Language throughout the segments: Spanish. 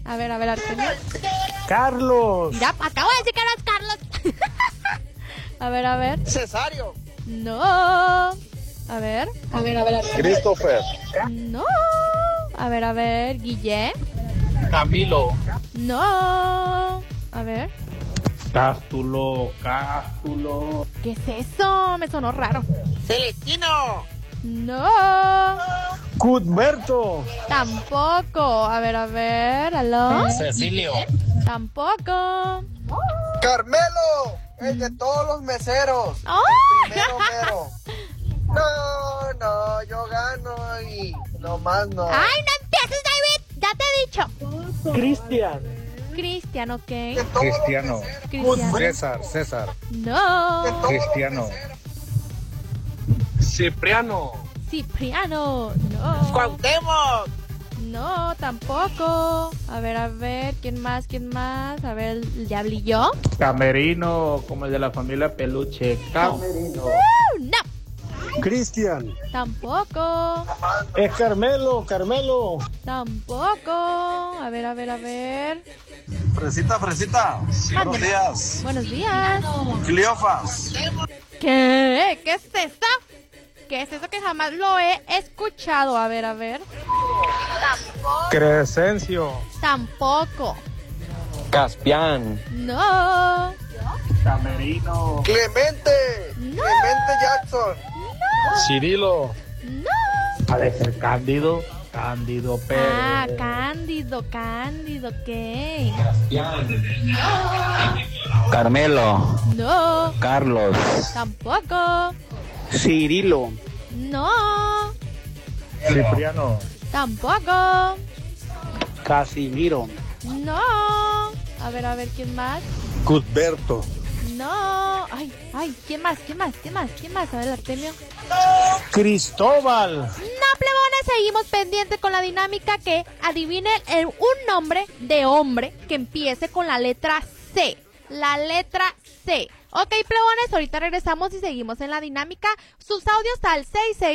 A ver, Artemio. Carlos. Mira, acabo de decir que eras Carlos. A ver. Cesario. No. A ver. Christopher. No. A ver, Guille. Camilo. No. A ver. Cástulo. ¿Qué es eso? Me sonó raro. Celestino. No. Cudberto. Tampoco. A ver. ¿Aló? Cecilio. Tampoco. Carmelo. El de todos los meseros. ¡Oh! Primero mero. No, yo gano y nomás no. ¡Ay, no empieces, David! Ya te he dicho. Cristian, ok. De todos los Cristiano. meseros. César. No. De todos Cristiano. Cipriano. Cipriano. No. Cuauhtémoc. No, tampoco. A ver. ¿Quién más? A ver, el diablillo. Camerino, como el de la familia Peluche. Camerino. No. Cristian. Tampoco. Es Carmelo. Tampoco. A ver. Fresita. Buenos días. Buenos días. Cleofas. ¿Qué? ¿Qué es esto? ¿Qué es eso que jamás lo he escuchado? A ver. Crescencio. Tampoco. Caspián. No. Camerino. Clemente. No. Clemente Jackson. Cirilo. No. Ha de ser Cándido. Cándido Pérez. Ah, Cándido, ¿qué? Carmelo. No. Carlos. Tampoco. Cirilo. No. Cipriano. Tampoco. Casimiro. No. A ver, ¿quién más? Cudberto. No. Ay, ¿quién más? A ver, Artemio. Cristóbal. No, plebones, seguimos pendientes con la dinámica que adivinen un nombre de hombre que empiece con la letra C. La letra C. Ok, plebones, ahorita regresamos y seguimos en la dinámica. Sus audios al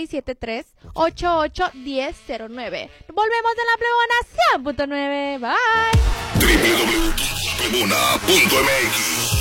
6673-881009. Volvemos de la plebona 100.9. Bye. www.plebona.mx